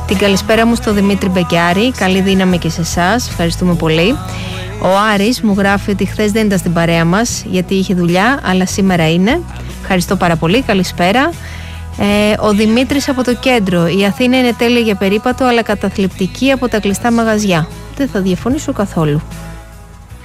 Την καλησπέρα μου στο Δημήτρη Μπεκιάρη. Καλή δύναμη και σε εσάς. Ευχαριστούμε πολύ. Ο Άρης μου γράφει ότι χθες δεν ήταν στην παρέα μας γιατί είχε δουλειά, αλλά σήμερα είναι. Ευχαριστώ πάρα πολύ. Καλησπέρα. Ο Δημήτρης από το κέντρο. Η Αθήνα είναι τέλεια για περίπατο, αλλά καταθλιπτική από τα κλειστά μαγαζιά. Δεν θα διαφωνήσω καθόλου.